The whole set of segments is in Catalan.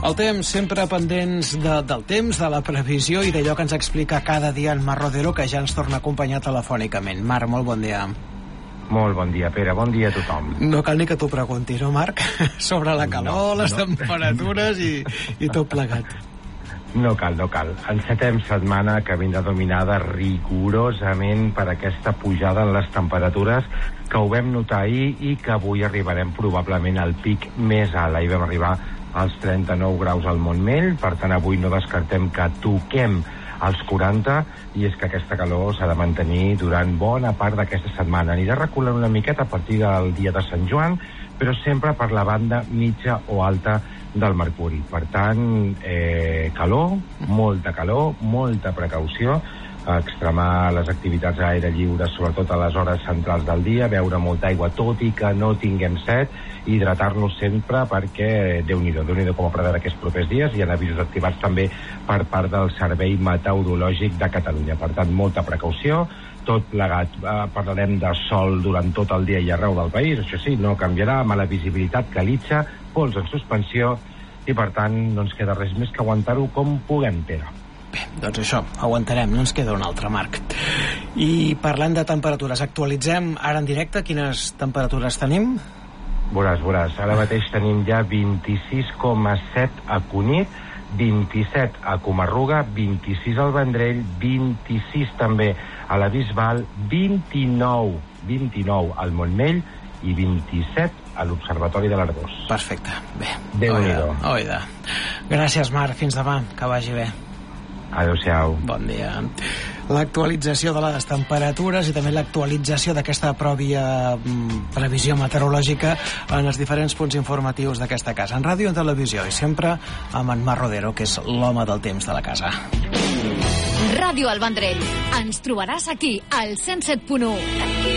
El temps, sempre pendents del temps, de la previsió i d'allò que ens explica cada dia en Marc Rodero, que ja ens torna a acompanyar telefònicament. Marc, molt bon dia. Molt bon dia, Pere. Bon dia a tothom. No cal ni que t'ho pregunti, no, Marc? Sobre la calor, les temperatures i tot plegat. No cal. Encetem setmana que vindrà dominada rigorosament per aquesta pujada en les temperatures que ho vam notar ahir i que avui arribarem probablement al pic més alt. Ahir vam arribar als 39 graus al Montmell, per tant avui no descartem que toquem als 40, i és que aquesta calor s'ha de mantenir durant bona part d'aquesta setmana. Anirà reculant una miqueta a partir del dia de Sant Joan, però sempre per la banda mitja o alta del mercuri. Per tant, calor, molta precaució, extremar les activitats a l'aire lliure, sobretot a les hores centrals del dia, beure molta aigua, tot i que no tinguem set, hidratar-nos sempre perquè, Déu-n'hi-do com a prevere aquests propers dies. Hi ha avisos activats també per part del Servei Meteorològic de Catalunya. Per tant, molta precaució, tot plegat. Parlarem de sol durant tot el dia i arreu del país, això sí, no canviarà, mala visibilitat, calitja, pols en suspensió, i per tant no ens queda res més que aguantar-ho com puguem, Pere. Bé, doncs això, aguantarem, no ens queda un altre, Marc. I parlant de temperatures, actualitzem ara en directe quines temperatures tenim? Veuràs. Ara mateix tenim ja 26,7 a Cunit, 27 a Comarruga, 26 al Vendrell, 26 també a la Bisbal, 29 al Montmell i 27 a l'Observatori de l'Arboç. Perfecte, bé. Déu-n'hi-do. Oida. Gràcies, Marc, fins demà, que vagi bé. Adéu-siau. Bon dia. L'actualització de les temperatures i també l'actualització d'aquesta pròpia previsió meteorològica en els diferents punts informatius d'aquesta casa, en ràdio i en televisió, i sempre amb en Marc Rodero, que és l'home del temps de la casa. Ràdio El Vendrell. Ens trobaràs aquí, al 107.1.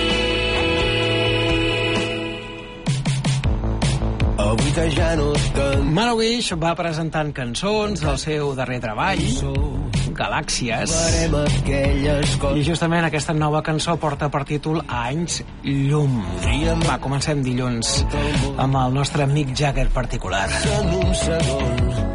Manowish va presentant cançons del seu darrer treball, Galàxies, i justament aquesta nova cançó porta per títol Anys Llum. Va, comencem dilluns amb el nostre Mick Jagger particular.